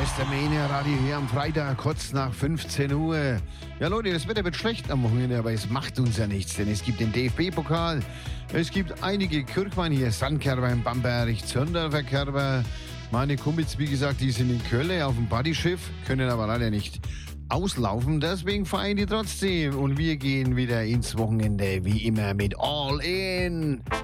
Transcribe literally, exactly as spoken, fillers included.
ist der Mania Radio hier am Freitag, kurz nach fünfzehn Uhr. Ja Leute, das Wetter wird schlecht am Wochenende, aber es macht uns ja nichts, denn es gibt den D F B-Pokal. Es gibt einige Kirchwein hier, Sandkerber in Bamberg, Zürndorfer Kerber. Meine Kumpels, wie gesagt, die sind in Köln auf dem Partyschiff, können aber leider nicht auslaufen, deswegen feiern die trotzdem. Und wir gehen wieder ins Wochenende, wie immer, mit All In.